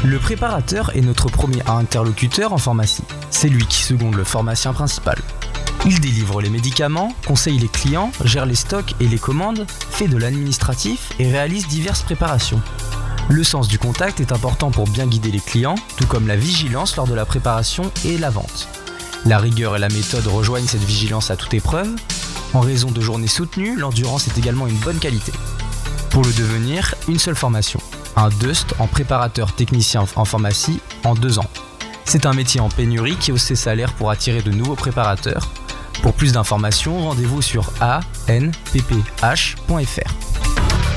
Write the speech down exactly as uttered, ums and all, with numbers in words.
Le préparateur est notre premier interlocuteur en pharmacie. C'est lui qui seconde le pharmacien principal. Il délivre les médicaments, conseille les clients, gère les stocks et les commandes, fait de l'administratif et réalise diverses préparations. Le sens du contact est important pour bien guider les clients, tout comme la vigilance lors de la préparation et la vente. La rigueur et la méthode rejoignent cette vigilance à toute épreuve. En raison de journées soutenues, l'endurance est également une bonne qualité. Pour le devenir, une seule formation. Un D U S T en préparateur technicien en pharmacie en deux ans. C'est un métier en pénurie qui hausse ses salaires pour attirer de nouveaux préparateurs. Pour plus d'informations, rendez-vous sur a n p p h point f r.